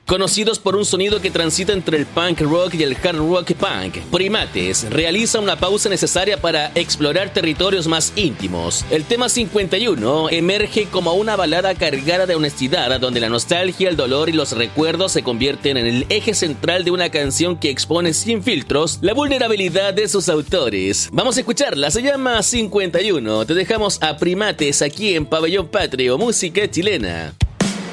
Conocidos por un sonido que transita entre el punk rock y el hard rock punk, Primates realiza una pausa necesaria para explorar territorios más íntimos. El tema 51 emerge como una balada cargada de honestidad, donde la nostalgia, el dolor y los recuerdos se convierten en el eje central de una canción que expone sin filtros la vulnerabilidad de sus autores. Vamos a escucharla, se llama 51. Te dejamos a Primates aquí en Pabellón Patrio, música chilena.